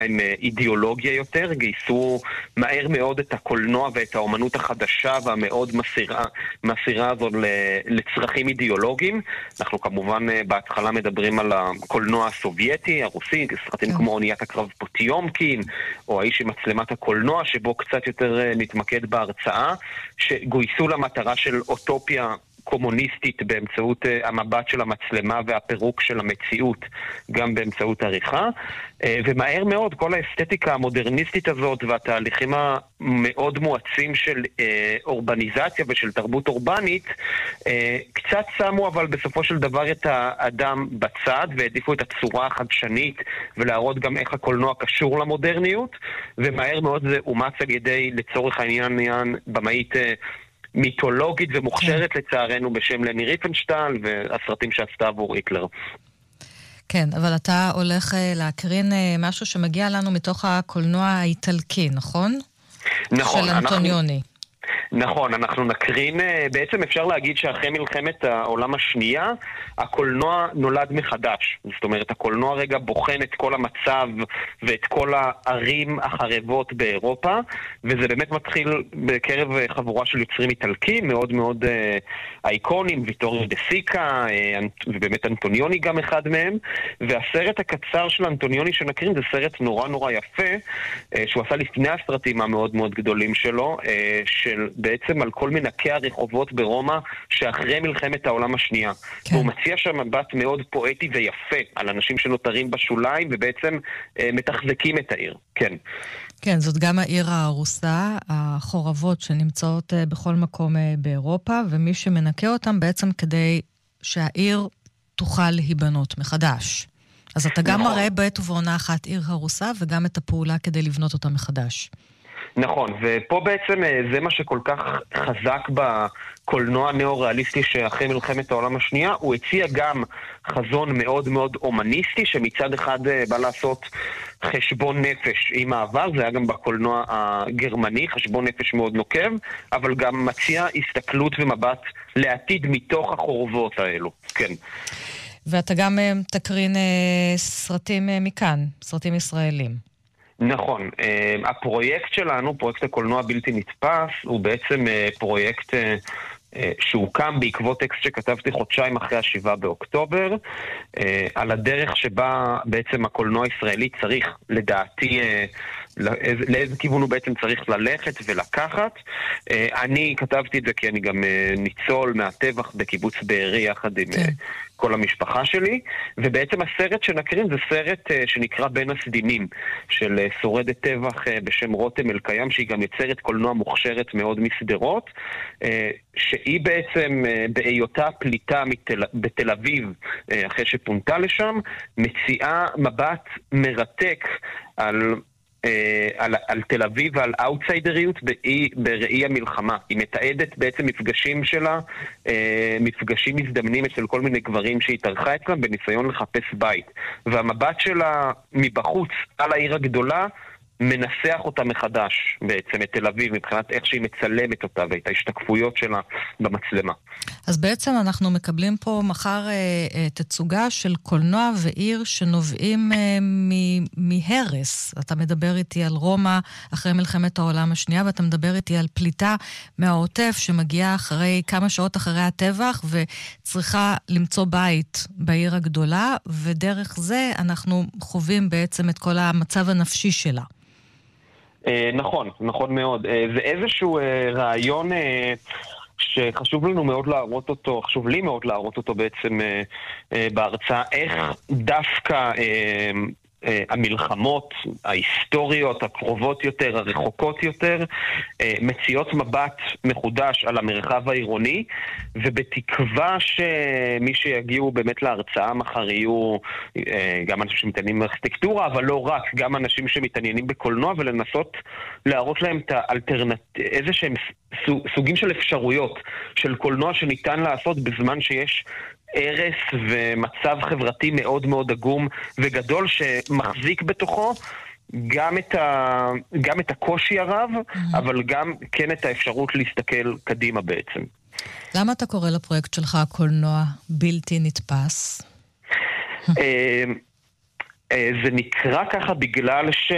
עם אידיאולוגיה יותר, גייסו מהר מאוד את הקולנוע ואת האומנות החדשה והמאוד מסירה הזו לצרכים אידיאולוגיים. אנחנו כמובן בהתחלה מדברים על הקולנוע הסובייטי, הרוסי, סרטים כמו אוניית הקרב פוטיומקין, או האיש עם מצלמת הקולנוע, שבו קצת יותר נתמקד בהרצאה, שגויסו למטרה של אוטופיה קומוניסטית באמצעות המבט של המצלמה והפירוק של המציאות גם באמצעות עריכה, ומהר מאוד כל האסתטיקה המודרניסטית הזאת והתהליכים המאוד מואצים של אורבניזציה ושל תרבות אורבנית קצת שמו אבל בסופו של דבר את האדם בצד והעדיפו את הצורה החדשנית ולהראות גם איך הקולנוע קשור למודרניות, ומהר מאוד זה אומץ על ידי לצורך העניין במאית מיתולוגית ומוכשרת לצערנו בשם לני ריפנשטל והסרטים שעשתה עבור היטלר. כן, אבל אתה הולך להקרין משהו שמגיע לנו מתוך הקולנוע האיטלקי, נכון? נכון. של אנטוניוני. נכון, אנחנו נקרין, בעצם אפשר להגיד שאחרי מלחמת העולם השנייה, הקולנוע נולד מחדש. זאת אומרת, הקולנוע רגע בוחן את כל המצב ואת כל הערים החרבות באירופה, וזה באמת מתחיל בקרב חבורה של יוצרים איטלקים, מאוד מאוד אייקונים, ויטוריו דה סיקה, ובאמת אנטוניוני גם אחד מהם, והסרט הקצר של אנטוניוני שנקרין זה סרט נורא נורא יפה, שהוא עשה לפני הסרטים המאוד מאוד גדולים שלו, של בעצם על כל מנקי הרחובות ברומא שאחרי מלחמת העולם השנייה. כן. והוא מציע שם מבט מאוד פואטי ויפה על אנשים שנותרים בשוליים ובעצם מתחזקים את העיר. כן. כן, זאת גם העיר הרוסה, החורבות שנמצאות בכל מקום באירופה, ומי שמנקה אותם בעצם כדי שהעיר תוכל להיבנות מחדש. אז אתה גם מראה בעת ובעונה אחת עיר הרוסה וגם את הפעולה כדי לבנות אותה מחדש. נכון, ופה בעצם זה מה שכל כך חזק בקולנוע הנאו-ריאליסטי שאחרי מלחמת העולם השנייה, הוא הציע גם חזון מאוד מאוד אומניסטי, שמצד אחד בא לעשות חשבון נפש עם העבר, זה היה גם בקולנוע הגרמני, חשבון נפש מאוד נוקב, אבל גם מציע הסתכלות ומבט לעתיד מתוך החורבות האלו, כן. ואתה גם תקרין סרטים מכאן, סרטים ישראלים. נכון, הפרויקט שלנו, פרויקט הקולנוע בלתי נתפס, הוא בעצם פרויקט שהוקם בעקבות טקסט שכתבתי חודשיים אחרי 7 באוקטובר, על הדרך שבה בעצם הקולנוע הישראלי צריך, לדעתי, לאיזה כיוון הוא בעצם צריך ללכת ולקחת. אני כתבתי את זה כי אני גם ניצול מהטבח בקיבוץ בארי יחד עם כל המשפחה שלי, ובעצם הסרט שנקרין זה סרט שנקרא בין הסדינים, של שורדת טבח בשם רותם אלקיים, שהיא גם יצרת קולנוע מוכשרת מאוד מסדרות, שהיא בעצם בהיותה פליטה בתל אביב, אחרי שפונתה לשם, מציעה מבט מרתק על תל אביב ועל אאוטסיידריות בראי המלחמה. היא מתעדת בעצם מפגשים שלה, מפגשים מזדמנים אצל כל מיני גברים שהיא טרחה אצלם בניסיון לחפש בית. והמבט שלה מבחוץ על העיר הגדולה מנסח אותה מחדש בעצם, את תל אביב, מבחינת איך שהיא מצלמת אותה ואת ההשתקפויות שלה במצלמה. אז בעצם אנחנו מקבלים פה מחר תצוגה של קולנוע ועיר שנובעים מהרס. אתה מדבר איתי על רומא אחרי מלחמת העולם השנייה, ואתה מדבר איתי על פליטה מהעוטף שמגיעה אחרי כמה שעות אחרי הטבח, וצריכה למצוא בית בעיר הגדולה, ודרך זה אנחנו חווים בעצם את כל המצב הנפשי שלה. נכון, נכון מאוד. זה איזשהו רעיון שחשוב לנו מאוד להראות אותו, חשוב לי מאוד להראות אותו בעצם בהרצאה, איך דווקא המלחמות, ההיסטוריות, הקרובות יותר, הרחוקות יותר, מציעות מבט מחודש על המרחב העירוני, ובתקווה שמי שיגיעו באמת להרצאה מחר יהיו גם אנשים שמתעניינים בארכיטקטורה, אבל לא רק, גם אנשים שמתעניינים בקולנוע, ולנסות להראות להם את איזה שהם סוגים של אפשרויות של קולנוע שניתן לעשות בזמן שיש ערס ומצב חברתי מאוד מאוד עגום וגדול שמחזיק בתוכו גם את הקושי הרב, אבל גם כן את האפשרות להסתכל קדימה בעצם. למה אתה קורא לפרויקט שלך קולנוע בלתי נתפס? זה נקרא ככה בגלל